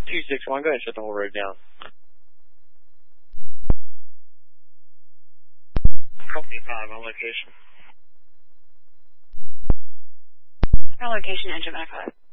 261, go ahead and shut the whole road down. Company 5 on location. Our location, engine back 5.